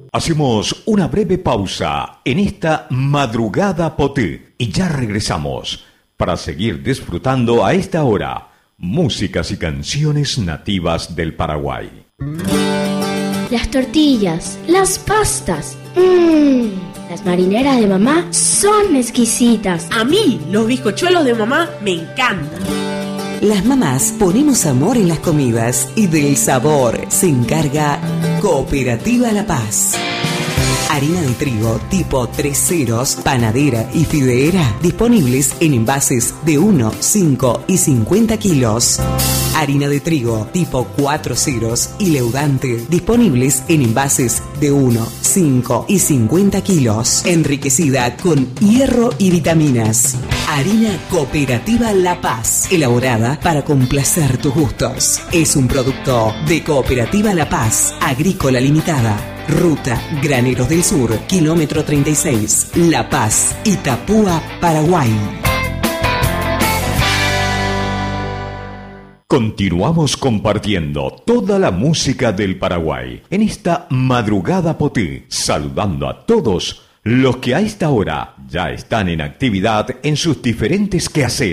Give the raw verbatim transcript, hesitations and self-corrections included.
Hacemos una breve pausa en esta madrugada potí y ya regresamos para seguir disfrutando a esta hora músicas y canciones nativas del Paraguay. Las tortillas, las pastas, mmm, las marineras de mamá son exquisitas. A mí los bizcochuelos de mamá me encantan. Las mamás ponemos amor en las comidas y del sabor se encarga Cooperativa La Paz. Harina de trigo tipo tres ceros, panadera y fideera disponibles en envases de uno, cinco y cincuenta kilos. Harina de trigo tipo cuatro ceros y leudante disponibles en envases de uno, cinco y cincuenta kilos. Enriquecida con hierro y vitaminas. Harina Cooperativa La Paz, elaborada para complacer tus gustos. Es un producto de Cooperativa La Paz, Agrícola Limitada. Ruta Graneros del Sur, kilómetro treinta y seis, La Paz, Itapúa, Paraguay. Continuamos compartiendo toda la música del Paraguay en esta madrugada potí, saludando a todos los que a esta hora ya están en actividad en sus diferentes quehaceres.